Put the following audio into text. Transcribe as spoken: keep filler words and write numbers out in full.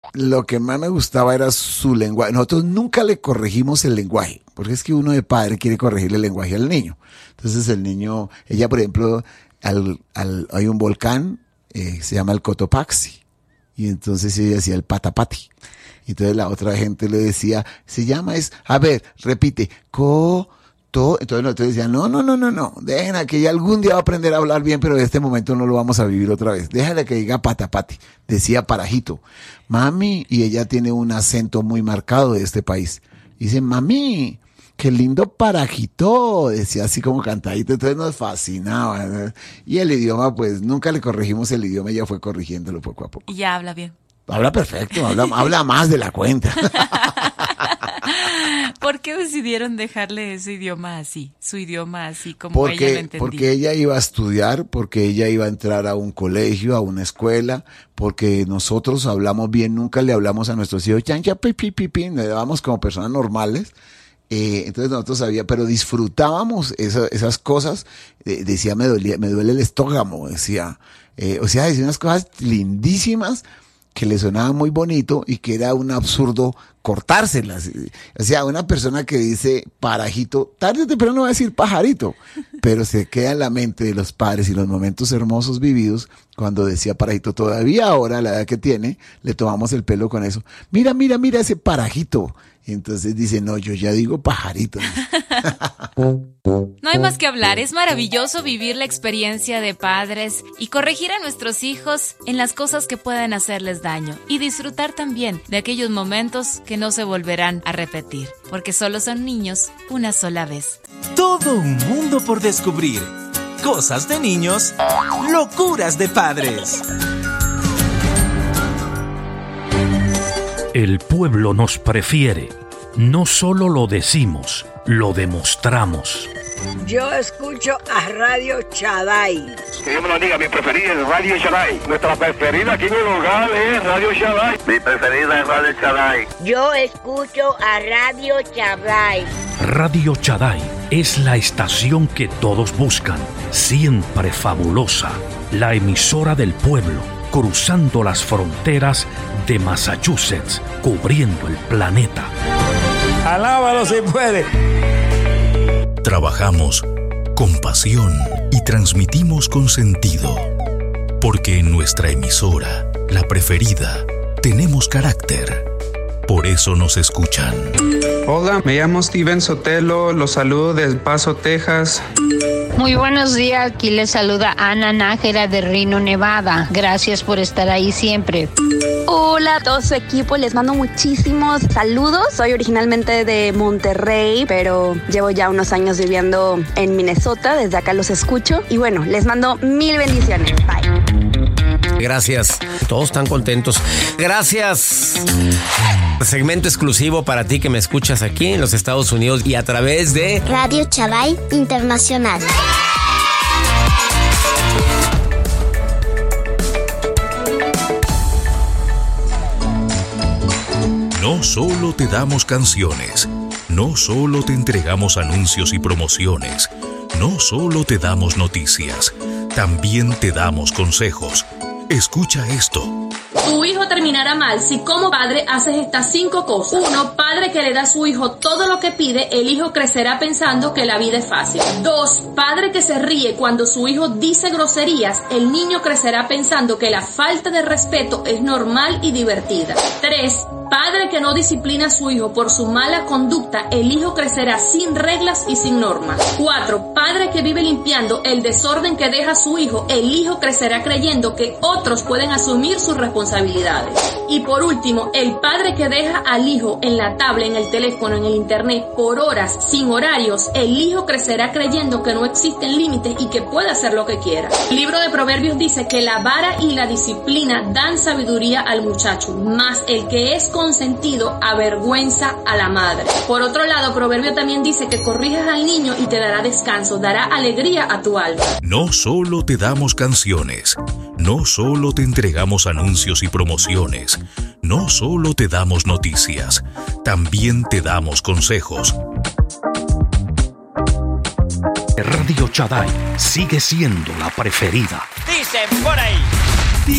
lo que más me gustaba era su lenguaje. Nosotros nunca le corregimos el lenguaje, porque es que uno de padre quiere corregirle el lenguaje al niño. Entonces el niño, ella por ejemplo, al, al, hay un volcán, eh, se llama el Cotopaxi, y entonces ella decía el Patapati. Y entonces la otra gente le decía, se llama es, a ver, repite, co, to. Entonces nosotros decían, no, no, no, no, no, dejen a que ella algún día va a aprender a hablar bien, pero en este momento no lo vamos a vivir otra vez. Déjale que diga Patapati. Decía Parajito. Mami, y ella tiene un acento muy marcado de este país. Dice, mami, qué lindo Parajito. Decía así como cantadito, entonces nos fascinaba, ¿no? Y el idioma, pues nunca le corregimos el idioma, ella fue corrigiéndolo poco a poco. Y ya habla bien. Habla perfecto, habla, habla más de la cuenta. ¿Por qué decidieron dejarle ese idioma así, su idioma así como porque, ella lo entendía? Porque ella iba a estudiar, porque ella iba a entrar a un colegio, a una escuela, porque nosotros hablamos bien, nunca le hablamos a nuestros hijos, chancha, pi, pi, pi, pi, le dábamos como personas normales. Eh, entonces nosotros sabíamos, pero disfrutábamos esa, esas cosas. Eh, decía, me dolía, me duele el estómago, decía. Eh, o sea, decía unas cosas lindísimas que le sonaba muy bonito y que era un absurdo cortárselas. O sea, una persona que dice parajito, tarde o temprano va a decir pajarito, pero se queda en la mente de los padres y los momentos hermosos vividos cuando decía parajito. Todavía ahora, a la edad que tiene, le tomamos el pelo con eso. Mira, mira, mira ese parajito. Y entonces dice, no, yo ya digo pajarito. No hay más que hablar, es maravilloso vivir la experiencia de padres y corregir a nuestros hijos en las cosas que pueden hacerles daño y disfrutar también de aquellos momentos que no se volverán a repetir, porque solo son niños una sola vez. Todo un mundo por descubrir. Cosas de niños, locuras de padres. El pueblo nos prefiere. No solo lo decimos, lo demostramos. Yo escucho a Radio Shaddai. Que Dios me lo diga, mi preferida es Radio Shaddai. Nuestra preferida aquí en el hogar es Radio Shaddai. Mi preferida es Radio Shaddai. Yo escucho a Radio Shaddai. Radio Shaddai es la estación que todos buscan, siempre fabulosa. La emisora del pueblo, cruzando las fronteras de Massachusetts, cubriendo el planeta. Alábalo si puede. Trabajamos con pasión y transmitimos con sentido, porque en nuestra emisora, la preferida, tenemos carácter. Por eso nos escuchan. Hola, me llamo Steven Sotelo, los saludo desde El Paso, Texas. Muy buenos días, aquí les saluda Ana Nájera de Reno, Nevada. Gracias por estar ahí siempre. Hola a todo su equipo, les mando muchísimos saludos. Soy originalmente de Monterrey, pero llevo ya unos años viviendo en Minnesota. Desde acá los escucho. Y bueno, les mando mil bendiciones. Bye. Gracias. Todos están contentos. Gracias. Segmento exclusivo para ti que me escuchas aquí en los Estados Unidos y a través de Radio Shaddai Internacional. No solo te damos canciones, no solo te entregamos anuncios y promociones, no solo te damos noticias, también te damos consejos. Escucha esto. Tu hijo terminará mal si como padre haces estas cinco cosas. Uno, padre que le da a su hijo todo lo que pide, el hijo crecerá pensando que la vida es fácil. Dos, padre que se ríe cuando su hijo dice groserías, el niño crecerá pensando que la falta de respeto es normal y divertida. Tres, padre que no disciplina a su hijo por su mala conducta, el hijo crecerá sin reglas y sin normas. Cuatro, padre que vive limpiando el desorden que deja a su hijo, el hijo crecerá creyendo que otros pueden asumir sus responsabilidades. Y por último, el padre que deja al hijo en la tablet, en el teléfono, en el internet, por horas, sin horarios, el hijo crecerá creyendo que no existen límites y que puede hacer lo que quiera. El libro de Proverbios dice que la vara y la disciplina dan sabiduría al muchacho, mas el que es consentido avergüenza a la madre. Por otro lado, Proverbio también dice que corrijas al niño y te dará descanso, dará alegría a tu alma. No solo te damos canciones, no solo te entregamos anuncios y promociones, no solo te damos noticias, también te damos consejos. Radio Shaddai sigue siendo la preferida. Dicen por ahí.